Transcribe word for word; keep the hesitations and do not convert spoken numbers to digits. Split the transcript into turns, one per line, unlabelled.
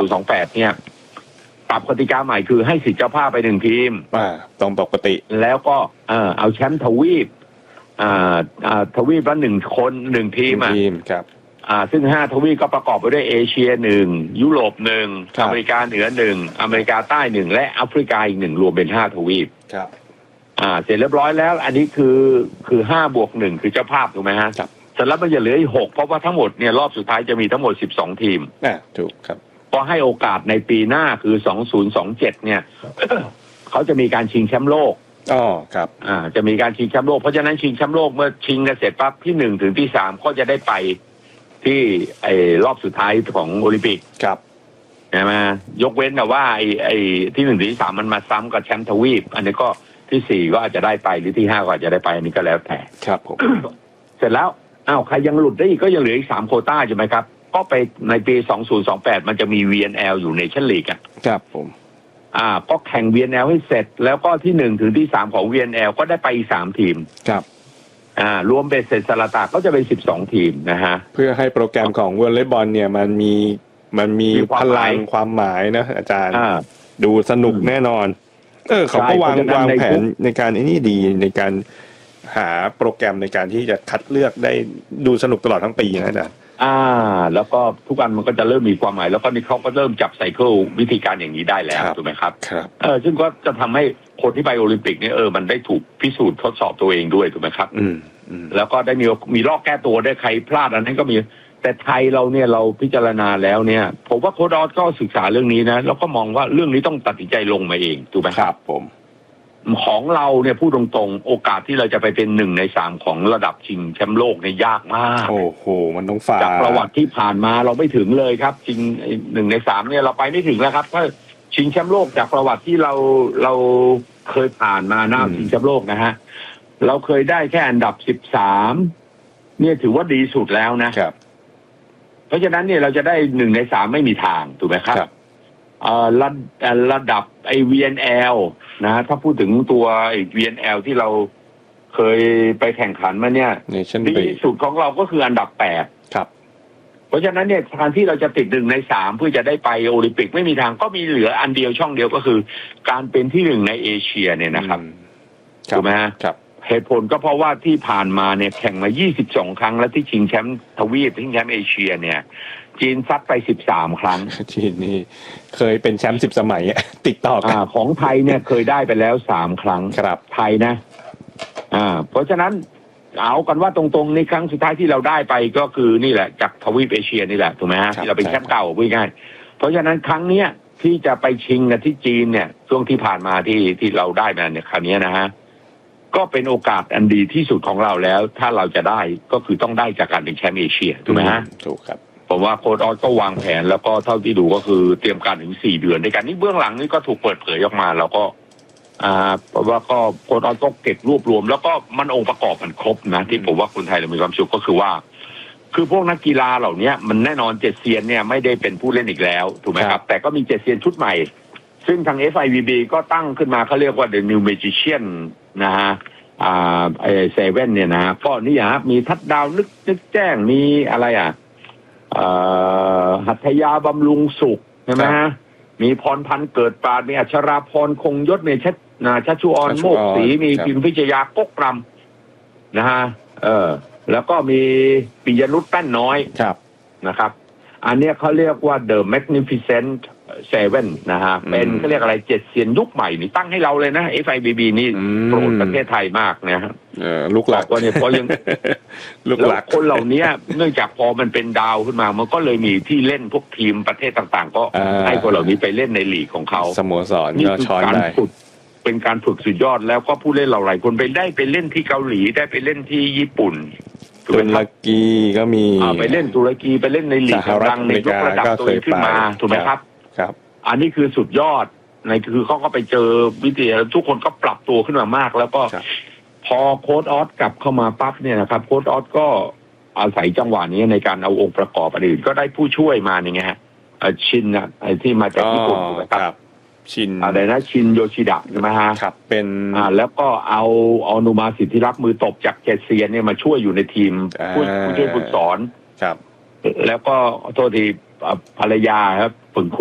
นย์ สอง แปดเนี่ยปรับกติกาใหม่คือให้สิทธิ์เจ้าภาพไปหนึ่งทีม
อ่าตรงปกติ
แล้วก็เออเอาแชมป์ทวีปอ่าอ่าทวีปละหนึ่งคนหนึ่งทีมอ่ะ
ทีมครับ
อ่าซึ่งห้าทวีปก็ประกอบไปด้วยเอเชียหนึ่งยุโรปหนึ่งอเมริกาเหนือหนึ่งอเมริกาใต้หนึ่งและแอฟริกาอีกหนึ่งรวมเป็นห้าทวีป
ครับ
อ่าเสร็จเรียบร้อยแล้วอันนี้คือคือห้าบวกหนึ่งคือเจ้าภาพถูกไหมฮะ
ครับ
เสร็จแล้วมันจะเหลืออีกหกเพราะว่าทั้งหมดเนี่ยรอบสุดท้ายจะมีทั้งหมดสิบสองทีม
อ่าถูกครับ
ก็ให้โอกาสในปีหน้าคือสองพันยี่สิบเจ็ดเนี่ย เขาจะมีการชิงแชมป์โลก
อ๋อครับ
อ่าจะมีการชิงแชมป์โลกเพราะฉะนั้นชิงแชมป์โลกเมื่อชิงกันเสร็จปั๊บที่หนึ่งถึงที่สามก็จะได้ไปที่ไอ้รอบสุดท้ายของโอลิมปิก
ครับ
ใช่ไหมยกเว้นแต่ว่าไอ้ไอ้ที่หนึ่งถึงที่สามมันมาซ้ำกับแชมป์ทวีปอันนี้ก็ที่สี่ก็อาจจะได้ไปหรือที่ห้าก็อาจจะได้ไปอันนี้ก็แล้วแต่
ครับผม
เสร็จแล้วอ้าวใครยังหลุดได้อีกก็ยังเหลืออีกสามโควต้าใช่ไหมครับก็ไปในปีสองพันยี่สิบแปดมันจะมี วี เอ็น แอล อยู่ในเนชั่นลีกอ่ะ
ครับผม
อ่าก็แข่ง วี เอ็น แอล ให้เสร็จแล้วก็ที่หนึ่งถึงที่สามของ วี เอ็น แอล ก็ได้ไปอีกสามทีม
ครับ
อ่ารวมเป็นเสร็จสละตาก็จะเป็นสิบสองทีมนะฮะ
เพื่อให้โปรแกรมของวอลเลย์บอลเนี่ยมันมีมันมีพลังความหมายนะอาจารย์ดูสนุกแน่นอนเออเขาก็วางวางแผนในการไอ้นี่ดีในการหาโปรแกรมในการที่จะคัดเลือกได้ดูสนุกตลอดทั้งปีนะอาจารย์
อ่าแล้วก็ทุกอันมันก็จะเริ่มมีความหมายแล้วก็นี่เขาก็เริ่มจับไซเคิลวิธีการอย่างนี้ได้แล้วถูกไหมครับ
ครับ
เออซึ่งก็จะทำให้คนที่ไปโอลิมปิกเนี่ยเออมันได้ถูกพิสูจน์ทดสอบตัวเองด้วยถูกไหมครับ
อืม
แล้วก็ได้มีมีรอบแก้ตัวได้ใครพลาดอันนั้นก็มีแต่ไทยเราเนี่ยเราพิจารณาแล้วเนี่ยผมว่าโค้ชออสก็ศึกษาเรื่องนี้นะแล้วก็มองว่าเรื่องนี้ต้องตัดสินใจลงมาเองถูกไหม
ครับผม
ของเราเนี่ยพูดตรงๆโอกาสที่เราจะไปเป็นหนึ่งในสามของระดับชิงแชมป์โลกเนี่ยยากมาก
โอ้โหมันต้องฝ่า
จากประวัติที่ผ่านมาเราไม่ถึงเลยครับชิงหนึ่งในสามเนี่ยเราไปไม่ถึงแล้วครับถ้าชิงแชมป์โลกจากประวัติที่เราเราเคยผ่านมาหน้าชิงแชมป์โลกนะฮะเราเคยได้แค่อันดับสิบสามเนี่ยถือว่าดีสุดแล้วนะครับเพราะฉะนั้นเนี่ยเราจะได้หนึ่งในสามไม่มีทางถูกไหมครับเอ่อระระดับไอ วี เอ็น แอล นะถ้าพูดถึงตัวไอ วี เอ็น แอล ที่เราเคยไปแข่งขันมาเนี่ยดีสุดของเราก็คืออันดับแปด
ครับ
เพราะฉะนั้นเนี่ยการที่เราจะติดหนึ่งในสามเพื่อจะได้ไปโอลิมปิกไม่มีทางก็มีเหลืออันเดียวช่องเดียวก็คือการเป็นที่หนึ่งในเอเชียเนี่ยนะครับถูกไหมฮะเหตุผลก็เพราะว่าที่ผ่านมาเนี่ยแข่งมายี่สิบสองครั้งแล้วที่ชิงแชมป์ทวีปชิงแชมป์เอเชียเนี่ยจีนซัดไปสิบสามครั้ง
จีนนี่เคยเป็นแชมป์สิบสมัยติดต่อกัน
ของไทยเนี่ยเคยได้ไปแล้วสามครั้ง
ครับ
ไทยนะอ่าเพราะฉะนั้นเอากันว่าตรงๆในครั้งสุดท้ายที่เราได้ไปก็คือนี่แหละจากทวีปเอเชียนี่แหละถูกไหมฮะที่เราเป็นแชมป์เก่าพูดง่ายเพราะฉะนั้นครั้งเนี้ยที่จะไปชิงกันที่จีนเนี่ยช่วงที่ผ่านมาที่ที่เราได้มาเนี่ยคราวนี้นะฮะก็เป็นโอกาสอันดีที่สุดของเราแล้วถ้าเราจะได้ก็คือต้องได้จากการเป็นแชมป์เอเชียถูกไหมฮะ
ถูกครับ
ผมว่าโค้ชออสก็วางแผนแล้วก็เท่าที่ดูก็คือเตรียมการถึงสี่เดือนในการนี้เบื้องหลังนี่ก็ถูกเปิดเผยออกมาแล้วก็อ่าเพราะว่าก็โค้ชออสก็เก็บรวบรวมแล้วก็มันองค์ประกอบมันครบนะที่ผมว่าคนไทยเรามีความสุขก็คือว่าคือพวกนักกีฬาเหล่านี้มันแน่นอนเจ็ดเซียนเนี่ยไม่ได้เป็นผู้เล่นอีกแล้วถูกไหมครับแต่ก็มีเจ็ดเซียนชุดใหม่ซึ่งทาง เอฟ ไอ วี บี ก็ตั้งขึ้นมาเขาเรียกว่า The New Magician นะฮะอ่าไอเซเว่นเนี่ยนะก็นี่ฮะมีทัดดาวนึกนึกแจ้งมีอะไรอ่ะหัตถยาบำรุงสุขใช่ไหมฮะมีพรพันธ์เกิดปราดมีอัชราพรคงยศในชัดนาชัชวรโมกศรีมีพิมพิชยากกรำนะฮะเออแล้วก็มีปิยนุชแป้นน้อยนะครับอันนี้เขาเรียกว่า The Magnificent Seven นะฮะเป็นเขาเรียกอะไรเจ็ดเซียนยุคใหม่นี่ตั้งให้เราเลยนะ เอฟ ไอ บี บี นี่โปรดประเทศไทยมากนะฮะ
ลูกหลัก
ว่าเนี่ยเพราะยังลูกหลักคนเหล่านี้เนื่องจากพอมันเป็นดาวขึ้นมามันก็เลยมีที่เล่นพวกทีมประเทศต่างๆก็ให้คนเหล่านี้ไปเล่นในลีกของเขา
สโมสร
นี่คือการฝึกเป็นการฝึกสุดยอดแล้วก็ผู้เล่นเราหลายคนไปได้ไปเล่นที่เกาหลีได้ไปเล่นที่ญี่ปุ่น
ตุรกีก็มี
ไปเล่นตุรกีไปเล่นในลีกดังในยกระดับตัวขึ้นมาถูกไหมครับ
ครับ
อันนี้คือสุดยอดในคือเขาก็ไปเจอวิทยาทุกคนก็ปรับตัวขึ้นมามากแล้วก็พอโค้ชออสกลับเข้ามาปั๊บเนี่ยนะครับโค้ชออสก็อาศัยจังหวะนี้ในการเอาองค์ประกอบอื่นก็ได้ผู้ช่วยมาอย่างเงี้ยฮะชินนะไอ้ที่มาจากญี่ปุ่นนะครับ
ชิน
อะไรนะชินโยชิดะใช่ไหมฮะ
ครับเป็น
อ่าแล้วก็เอาเอานุมาสิทธิรักษ์มือตบจากเจเซียเนี่ยมาช่วยอยู่ในทีมผู้ช่วยฝึกสอน
ครับ
แล้วก็โทษทีภรรยาครับฝึก